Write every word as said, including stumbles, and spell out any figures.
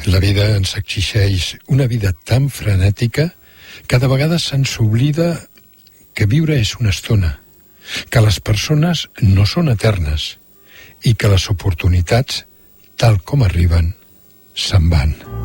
La vida ens exigeix una vida tan frenètica que de vegades se'ns oblida que viure és una estona, que les persones no són eternes i que les oportunitats, tal com arriben, se'n van.